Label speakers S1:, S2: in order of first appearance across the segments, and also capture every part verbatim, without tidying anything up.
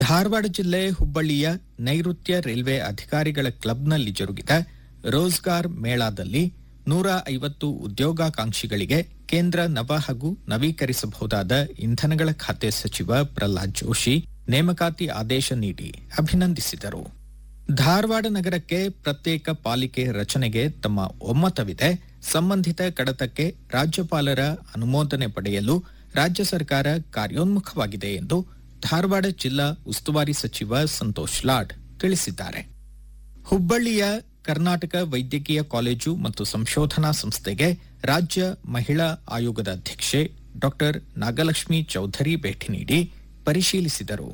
S1: ಧಾರವಾಡ ಜಿಲ್ಲೆ ಹುಬ್ಬಳ್ಳಿಯ ನೈಋತ್ಯ ರೈಲ್ವೆ ಅಧಿಕಾರಿಗಳ ಕ್ಲಬ್ನಲ್ಲಿ ಜರುಗಿದ ರೋಜ್ಗಾರ್ ಮೇಳಾದಲ್ಲಿ ನೂರ ಐವತ್ತು ಉದ್ಯೋಗಾಕಾಂಕ್ಷಿಗಳಿಗೆ ಕೇಂದ್ರ ನವ ಹಾಗೂ ನವೀಕರಿಸಬಹುದಾದ ಇಂಧನಗಳ ಖಾತೆ ಸಚಿವ ಪ್ರಹ್ಲಾದ್ ಜೋಶಿ ನೇಮಕಾತಿ ಆದೇಶ ನೀಡಿ ಅಭಿನಂದಿಸಿದರು. ಧಾರವಾಡ ನಗರಕ್ಕೆ ಪ್ರತ್ಯೇಕ ಪಾಲಿಕೆ ರಚನೆಗೆ ತಮ್ಮ ಒಮ್ಮತವಿದೆ. ಸಂಬಂಧಿತ ಕಡತಕ್ಕೆ ರಾಜ್ಯಪಾಲರ ಅನುಮೋದನೆ ಪಡೆಯಲು ರಾಜ್ಯ ಸರ್ಕಾರ ಕಾರ್ಯೋನ್ಮುಖವಾಗಿದೆ ಎಂದು ಧಾರವಾಡ ಜಿಲ್ಲಾ ಉಸ್ತುವಾರಿ ಸಚಿವ ಸಂತೋಷ್ ಲಾಡ್ ತಿಳಿಸಿದ್ದಾರೆ. ಹುಬ್ಬಳ್ಳಿಯ ಕರ್ನಾಟಕ ವೈದ್ಯಕೀಯ ಕಾಲೇಜು ಮತ್ತು ಸಂಶೋಧನಾ ಸಂಸ್ಥೆಗೆ ರಾಜ್ಯ ಮಹಿಳಾ ಆಯೋಗದ ಅಧ್ಯಕ್ಷೆ ಡಾ ನಾಗಲಕ್ಷ್ಮಿ ಚೌಧರಿ ಭೇಟಿ ನೀಡಿ ಪರಿಶೀಲಿಸಿದರು.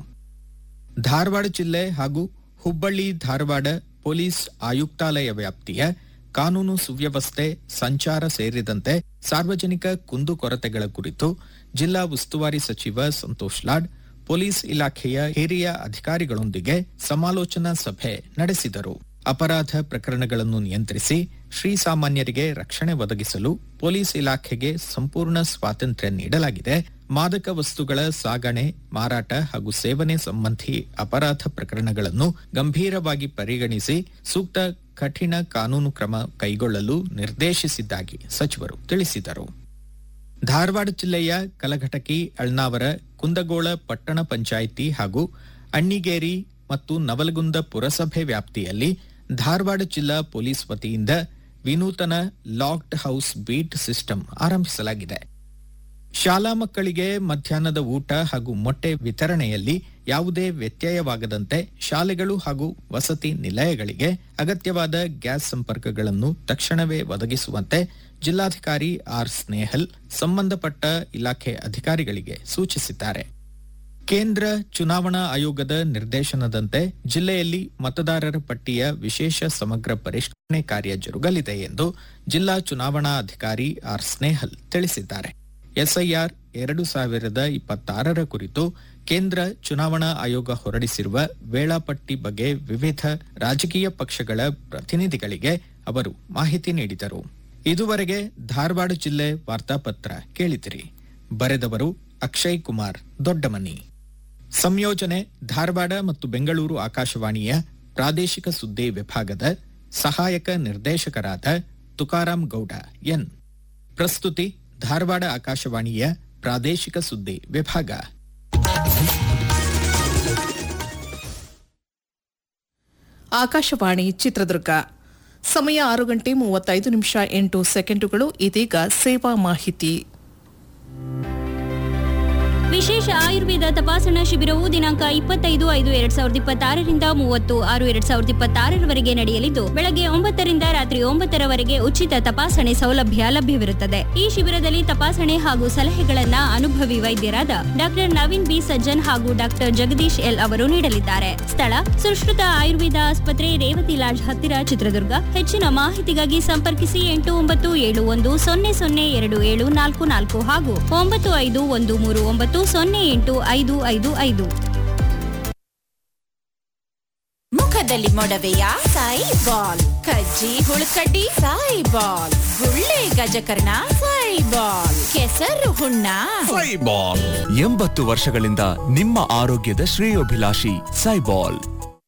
S1: ಧಾರವಾಡ ಜಿಲ್ಲೆ ಹಾಗೂ ಹುಬ್ಬಳ್ಳಿ ಧಾರವಾಡ ಪೊಲೀಸ್ ಆಯುಕ್ತಾಲಯ ವ್ಯಾಪ್ತಿಯ ಕಾನೂನು ಸುವ್ಯವಸ್ಥೆ, ಸಂಚಾರ ಸೇರಿದಂತೆ ಸಾರ್ವಜನಿಕ ಕುಂದುಕೊರತೆಗಳ ಕುರಿತು ಜಿಲ್ಲಾ ಉಸ್ತುವಾರಿ ಸಚಿವ ಸಂತೋಷ್ ಲಾಡ್ ಪೊಲೀಸ್ ಇಲಾಖೆಯ ಹಿರಿಯ ಅಧಿಕಾರಿಗಳೊಂದಿಗೆ ಸಮಾಲೋಚನಾ ಸಭೆ ನಡೆಸಿದರು. ಅಪರಾಧ ಪ್ರಕರಣಗಳನ್ನು ನಿಯಂತ್ರಿಸಿ ಶ್ರೀಸಾಮಾನ್ಯರಿಗೆ ರಕ್ಷಣೆ ಒದಗಿಸಲು ಪೊಲೀಸ್ ಇಲಾಖೆಗೆ ಸಂಪೂರ್ಣ ಸ್ವಾತಂತ್ರ್ಯ ನೀಡಲಾಗಿದೆ. ಮಾದಕ ವಸ್ತುಗಳ ಸಾಗಣೆ, ಮಾರಾಟ ಹಾಗೂ ಸೇವನೆ ಸಂಬಂಧಿ ಅಪರಾಧ ಪ್ರಕರಣಗಳನ್ನು ಗಂಭೀರವಾಗಿ ಪರಿಗಣಿಸಿ ಸೂಕ್ತ ಕಠಿಣ ಕಾನೂನು ಕ್ರಮ ಕೈಗೊಳ್ಳಲು ನಿರ್ದೇಶಿಸಿದ್ದಾಗಿ ಸಚಿವರು ತಿಳಿಸಿದರು. ಧಾರವಾಡ ಜಿಲ್ಲೆಯ ಕಲಘಟಕಿ, ಅಳ್ನಾವರ, ಕುಂದಗೋಳ ಪಟ್ಟಣ ಪಂಚಾಯಿತಿ ಹಾಗೂ ಅಣ್ಣಿಗೇರಿ ಮತ್ತು ನವಲಗುಂದ ಪುರಸಭೆ ವ್ಯಾಪ್ತಿಯಲ್ಲಿ ಧಾರವಾಡ ಜಿಲ್ಲಾ ಪೊಲೀಸ್ ವತಿಯಿಂದ ವಿನೂತನ ಲಾಕ್ಡ್ ಹೌಸ್ ಬೀಟ್ ಸಿಸ್ಟಮ್ ಆರಂಭಿಸಲಾಗಿದೆ. ಶಾಲಾ ಮಕ್ಕಳಿಗೆ ಮಧ್ಯಾಹ್ನದ ಊಟ ಹಾಗೂ ಮೊಟ್ಟೆ ವಿತರಣೆಯಲ್ಲಿ ಯಾವುದೇ ವ್ಯತ್ಯಯವಾಗದಂತೆ ಶಾಲೆಗಳು ಹಾಗೂ ವಸತಿ ನಿಲಯಗಳಿಗೆ ಅಗತ್ಯವಾದ ಗ್ಯಾಸ್ ಸಂಪರ್ಕಗಳನ್ನು ತಕ್ಷಣವೇ ಒದಗಿಸುವಂತೆ ಜಿಲ್ಲಾಧಿಕಾರಿ ಆರ್ ಸ್ನೇಹಲ್ ಸಂಬಂಧಪಟ್ಟ ಇಲಾಖೆ ಅಧಿಕಾರಿಗಳಿಗೆ ಸೂಚಿಸಿದ್ದಾರೆ. ಕೇಂದ್ರ ಚುನಾವಣಾ ಆಯೋಗದ ನಿರ್ದೇಶನದಂತೆ ಜಿಲ್ಲೆಯಲ್ಲಿ ಮತದಾರರ ಪಟ್ಟಿಯ ವಿಶೇಷ ಸಮಗ್ರ ಪರಿಷ್ಕರಣೆ ಕಾರ್ಯ ಜರುಗಲಿದೆ ಎಂದು ಜಿಲ್ಲಾ ಚುನಾವಣಾ ಅಧಿಕಾರಿ ಆರ್ ಸ್ನೇಹಲ್ ತಿಳಿಸಿದ್ದಾರೆ. ಎಸ್ಐಆರ್ ಎರಡು ಸಾವಿರದ ಇಪ್ಪತ್ತಾರರ ಕುರಿತು ಕೇಂದ್ರ ಚುನಾವಣಾ ಆಯೋಗ ಹೊರಡಿಸಿರುವ ವೇಳಾಪಟ್ಟಿ ಬಗ್ಗೆ ವಿವಿಧ ರಾಜಕೀಯ ಪಕ್ಷಗಳ ಪ್ರತಿನಿಧಿಗಳಿಗೆ ಅವರು ಮಾಹಿತಿ ನೀಡಿದರು. ಇದುವರೆಗೆ ಧಾರವಾಡ ಜಿಲ್ಲೆ ವಾರ್ತಾಪತ್ರ ಕೇಳಿದಿರಿ. ಬರೆದವರು ಅಕ್ಷಯ್ ಕುಮಾರ್ ದೊಡ್ಡಮನಿ. ಸಂಯೋಜನೆ ಧಾರವಾಡ ಮತ್ತು ಬೆಂಗಳೂರು ಆಕಾಶವಾಣಿಯ ಪ್ರಾದೇಶಿಕ ಸುದ್ದಿ ವಿಭಾಗದ ಸಹಾಯಕ ನಿರ್ದೇಶಕರಾದ ತುಕಾರಾಂ ಗೌಡ ಎನ್. ಪ್ರಸ್ತುತಿ ಧಾರವಾಡ ಆಕಾಶವಾಣಿಯ ಪ್ರಾದೇಶಿಕ ಸುದ್ದಿ ವಿಭಾಗ.
S2: ಆಕಾಶವಾಣಿ ಚಿತ್ರದುರ್ಗ. ಸಮಯ ಆರು ಗಂಟೆ ಮೂವತ್ತೈದು ನಿಮಿಷ ಎಂಟು ಸೆಕೆಂಡುಗಳು. ಇದೀಗ ಸೇವಾ ಮಾಹಿತಿ.
S3: ವಿಶೇಷ ಆಯುರ್ವೇದ ತಪಾಸಣಾ ಶಿಬಿರವು ದಿನಾಂಕ ಇಪ್ಪತ್ತೈದು ಐದು ಎರಡ್ ಸಾವಿರದ ಇಪ್ಪತ್ತಾರರಿಂದ ಮೂವತ್ತು ಆರು ಎರಡ್ ಸಾವಿರದ ಇಪ್ಪತ್ತಾರರವರೆಗೆ ನಡೆಯಲಿದ್ದು ಬೆಳಗ್ಗೆ ಒಂಬತ್ತರಿಂದ ರಾತ್ರಿ ಒಂಬತ್ತರವರೆಗೆ ಉಚಿತ ತಪಾಸಣೆ ಸೌಲಭ್ಯ ಲಭ್ಯವಿರುತ್ತದೆ. ಈ ಶಿಬಿರದಲ್ಲಿ ತಪಾಸಣೆ ಹಾಗೂ ಸಲಹೆಗಳನ್ನ ಅನುಭವಿ ವೈದ್ಯರಾದ ಡಾಕ್ಟರ್ ನವೀನ್ ಬಿ ಸಜ್ಜನ್ ಹಾಗೂ ಡಾಕ್ಟರ್ ಜಗದೀಶ್ ಎಲ್ ಅವರು ನೀಡಲಿದ್ದಾರೆ. ಸ್ಥಳ ಸುಶ್ರುತ ಆಯುರ್ವೇದ ಆಸ್ಪತ್ರೆ, ರೇವತಿ ಲಾಡ್ಜ್ ಹತ್ತಿರ, ಚಿತ್ರದುರ್ಗ. ಹೆಚ್ಚಿನ ಮಾಹಿತಿಗಾಗಿ ಸಂಪರ್ಕಿಸಿ ಎಂಟು ಒಂಬತ್ತು ಏಳು ಒಂದು ಸೊನ್ನೆ ಸೊನ್ನೆ ಎರಡು ಏಳು ನಾಲ್ಕು ನಾಲ್ಕು ಹಾಗೂ ಒಂಬತ್ತು ಐದು ಒಂದು ಮೂರು ಒಂಬತ್ತು ಸೊನ್ನೆ ಎಂಟು ಐದು ಐದು ಐದು.
S4: ಮುಖದಲ್ಲಿ ಮೊಡವೆಯ ಸಾಯಿ ಬಾಲ್, ಕಜ್ಜಿ ಹುಳುಕಡ್ಡಿ ಸಾಯಿ ಬಾಲ್, ಗುಳ್ಳೆ ಗಜಕರ್ಣ ಸಾಯಿ ಬಾಲ್, ಕೆಸರು ಹುಣ್ಣ
S5: ಸಾಯಿ ಬಾಲ್. ಎಂಬತ್ತು ವರ್ಷಗಳಿಂದ ನಿಮ್ಮ ಆರೋಗ್ಯದ ಶ್ರೇಯೋಭಿಲಾಷಿ ಸಾಯಿ ಬಾಲ್.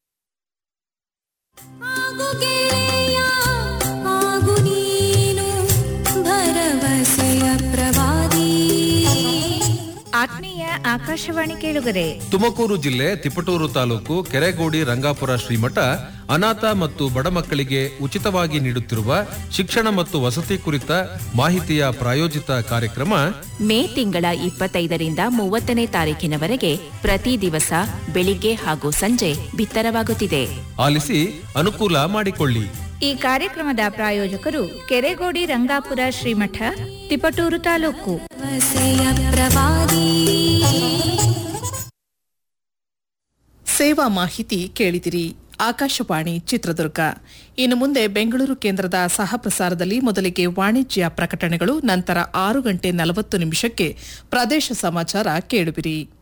S6: ಆತ್ಮೀಯ ಆಕಾಶವಾಣಿ ಕೇಳುಗರೆ,
S7: ತುಮಕೂರು ಜಿಲ್ಲೆ ತಿಪಟೂರು ತಾಲೂಕು ಕೆರೆಗೋಡಿ ರಂಗಾಪುರ ಶ್ರೀಮಠ ಅನಾಥ ಮತ್ತು ಬಡ ಮಕ್ಕಳಿಗೆ ಉಚಿತವಾಗಿ ನೀಡುತ್ತಿರುವ ಶಿಕ್ಷಣ ಮತ್ತು ವಸತಿ ಕುರಿತ ಮಾಹಿತಿಯ ಪ್ರಾಯೋಜಿತ ಕಾರ್ಯಕ್ರಮ
S4: ಮೇ ತಿಂಗಳ ಇಪ್ಪತ್ತೈದರಿಂದ ಮೂವತ್ತನೇ ತಾರೀಕಿನವರೆಗೆ ಪ್ರತಿ ದಿವಸ ಬೆಳಿಗ್ಗೆ ಹಾಗೂ ಸಂಜೆ ಬಿತ್ತರವಾಗುತ್ತಿದೆ.
S7: ಆಲಿಸಿ ಅನುಕೂಲ ಮಾಡಿಕೊಳ್ಳಿ.
S6: ಈ ಕಾರ್ಯಕ್ರಮದ ಪ್ರಾಯೋಜಕರು ಕೆರೆಗೋಡಿ ರಂಗಾಪುರ ಶ್ರೀಮಠ, ತಿಪಟೂರು ತಾಲೂಕು.
S2: ಸೇವಾ ಮಾಹಿತಿ ಕೇಳಿದಿರಿ. ಆಕಾಶವಾಣಿ ಚಿತ್ರದುರ್ಗ. ಇನ್ನು ಮುಂದೆ ಬೆಂಗಳೂರು ಕೇಂದ್ರದ ಸಹ ಪ್ರಸಾರದಲ್ಲಿ ಮೊದಲಿಗೆ ವಾಣಿಜ್ಯ ಪ್ರಕಟಣೆಗಳು, ನಂತರ ಆರು ಗಂಟೆ ನಲವತ್ತು ನಿಮಿಷಕ್ಕೆ ಪ್ರದೇಶ ಸಮಾಚಾರ ಕೇಳುವಿರಿ.